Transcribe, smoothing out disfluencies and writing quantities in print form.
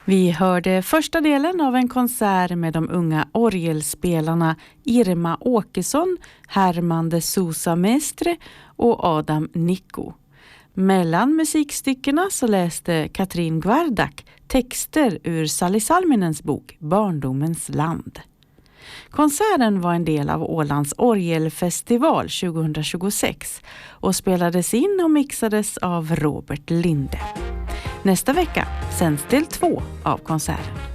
Vi hörde första delen av en konsert med de unga orgelspelarna Irma Åkesson, Herman de Sousa Mestre och Adam Nikko. Mellan musikstyckena så läste Katrin Gvardak texter ur Sally Salminens bok Barndomens land. Konserten var en del av Ålands orgelfestival 2026 och spelades in och mixades av Robert Linde. Nästa vecka sänds del 2 av konserten.